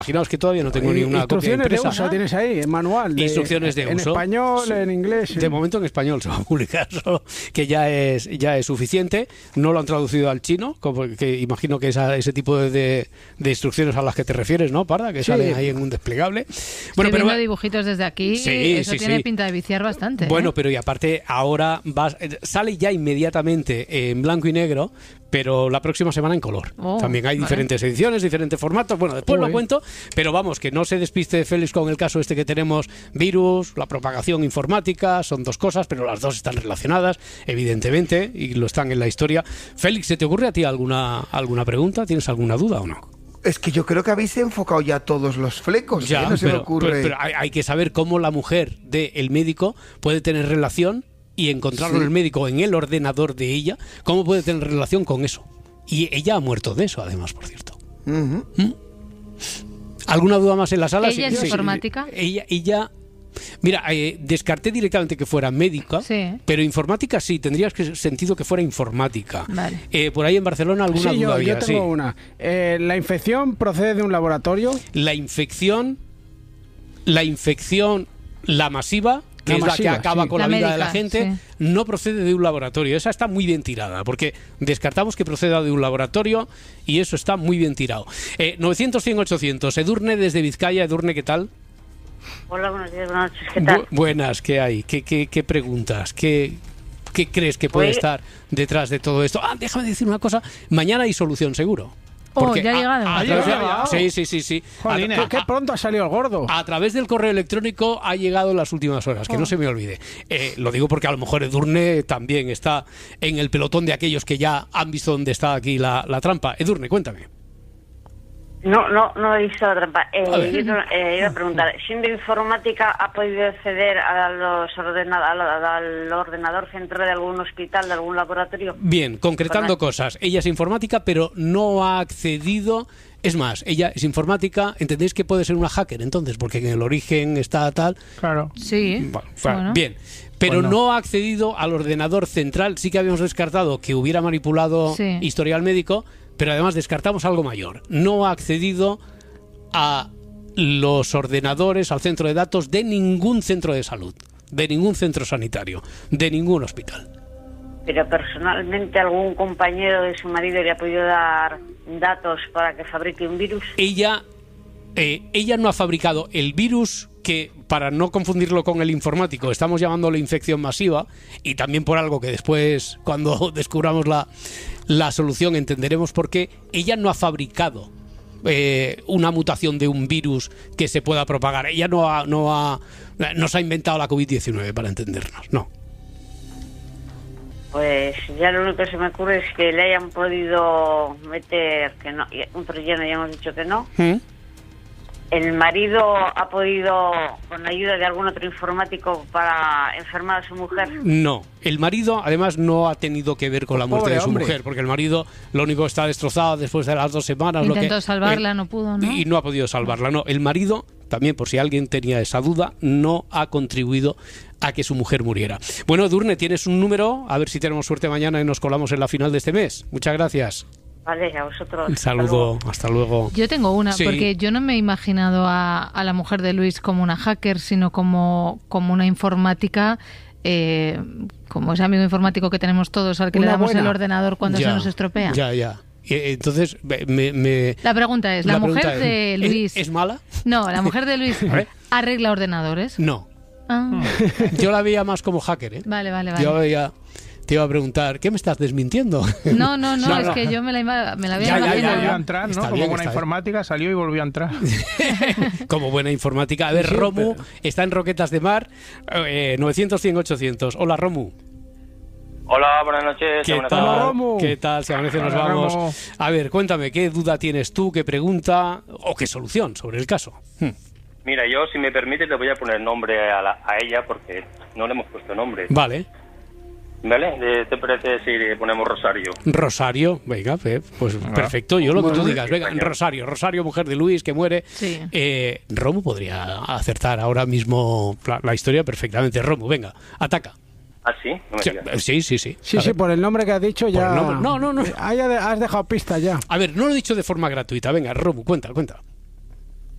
Imaginaos que todavía no tengo ni una copia impresa. Instrucciones de uso tienes ahí, el manual. Instrucciones de uso. En español, Sí. en inglés. De momento en español se va a publicar, solo que ya es suficiente. No lo han traducido al chino, como que imagino que es ese tipo de instrucciones a las que te refieres, ¿no, Parda? Que Sí. salen ahí en un desplegable. Estoy viendo dibujitos desde aquí, Sí, eso sí, tiene sí. pinta de viciar bastante. Bueno, pero y aparte ahora sale ya inmediatamente en blanco y negro, pero la próxima semana en color. También hay diferentes ediciones, diferentes formatos. Bueno, después lo cuento, pero vamos, que no se despiste Félix con el caso este que tenemos, virus, la propagación informática, son dos cosas, pero las dos están relacionadas, evidentemente, y lo están en la historia. Félix, ¿se te ocurre a ti alguna pregunta? ¿Tienes alguna duda o no? Es que yo creo que habéis enfocado ya todos los flecos. Ya, no se me ocurre. pero hay que saber cómo la mujer del médico puede tener relación y encontrarlo en el médico, en el ordenador de ella, cómo puede tener relación con eso. Y ella ha muerto de eso, además, por cierto. ¿Alguna duda más en la sala? ¿Ella es informática? Ella mira, descarté directamente que fuera médica, pero informática sí, tendrías sentido que fuera informática. Vale. Por ahí en Barcelona alguna duda había. Yo tengo una. ¿La infección procede de un laboratorio? La infección, la masiva, que es la que acaba con la vida médica, de la gente, no procede de un laboratorio. Esa está muy bien tirada, porque descartamos que proceda de un laboratorio y eso está muy bien tirado. 900-100-800. Edurne desde Vizcaya. Edurne, ¿qué tal? Hola, buenos días, buenas noches, ¿qué tal? Buenas, ¿qué hay? ¿Qué preguntas? ¿Qué crees que puede estar detrás de todo esto? Déjame decir una cosa. Mañana hay solución, seguro. Porque ya ha llegado. Sí. Qué pronto ha salido el gordo. A través del correo electrónico ha llegado en las últimas horas, que no se me olvide. Lo digo porque a lo mejor Edurne también está en el pelotón de aquellos que ya han visto dónde está aquí la trampa. Edurne, cuéntame. No he visto la trampa. Iba a preguntar, ¿siendo informática ha podido acceder al ordenador central de algún hospital, de algún laboratorio? Bien, concretando cosas. Ella es informática, pero no ha accedido. Es más, ella es informática. ¿Entendéis que puede ser una hacker entonces? Porque en el origen está tal. Claro. Sí. Bueno. Bien. Pero no ha accedido al ordenador central. Sí que habíamos descartado que hubiera manipulado historial médico, pero además descartamos algo mayor. No ha accedido a los ordenadores, al centro de datos de ningún centro de salud, de ningún centro sanitario, de ningún hospital. Pero personalmente algún compañero de su marido le ha podido dar datos para que fabrique un virus. Ella no ha fabricado el virus que, para no confundirlo con el informático, estamos llamándolo infección masiva, y también por algo que después, cuando descubramos la solución, entenderemos por qué. Ella no ha fabricado una mutación de un virus que se pueda propagar. Ella no se ha inventado la COVID-19, para entendernos, no. Pues ya lo único que se me ocurre es que le hayan podido meter, que no, un relleno, ya hemos dicho que no. ¿El marido ha podido, con la ayuda de algún otro informático, para enfermar a su mujer? No, el marido además no ha tenido que ver con la muerte de su mujer, porque el marido lo único que está destrozado después de las 2 semanas. Intentó salvarla, no pudo, ¿no? Y no ha podido salvarla, no. El marido, también por si alguien tenía esa duda, no ha contribuido a que su mujer muriera. Bueno, Edurne, tienes un número, a ver si tenemos suerte mañana y nos colamos en la final de este mes. Muchas gracias. Vale, a vosotros. Un saludo, hasta luego. Yo tengo una, porque yo no me he imaginado a la mujer de Luis como una hacker, sino como una informática, como ese amigo informático que tenemos todos, al que le damos el ordenador cuando se nos estropea. Ya. Entonces, la pregunta es, ¿la mujer de Luis ¿es mala? No, la mujer de Luis arregla ordenadores. No. Yo la veía más como hacker, ¿eh? Vale. Te iba a preguntar, ¿qué me estás desmintiendo? No, es que yo me la había imaginado. Volvió a entrar, ¿no? Como buena informática salió y volvió a entrar. Como buena informática. A ver, Romu está en Roquetas de Mar, 900-100-800. Hola, Romu. Hola, buenas noches. ¿Qué tal, Romu? ¿Qué tal? Si amanece nos vamos. Romu. A ver, cuéntame, ¿qué duda tienes tú, qué pregunta o qué solución sobre el caso? Mira, yo, si me permite, te voy a poner nombre a ella porque no le hemos puesto nombre. Vale. ¿Vale? ¿Te parece si le ponemos Rosario? Rosario, venga, pues perfecto, yo lo que tú digas. Venga, Rosario, mujer de Luis, que muere. Sí. Romu podría acertar ahora mismo la historia perfectamente. Romu, venga, ataca. ¿Ah, sí? No me digas. Sí. Sí, por el nombre que has dicho ya... No. Ahí has dejado pista ya. A ver, no lo he dicho de forma gratuita. Venga, Romu, cuenta.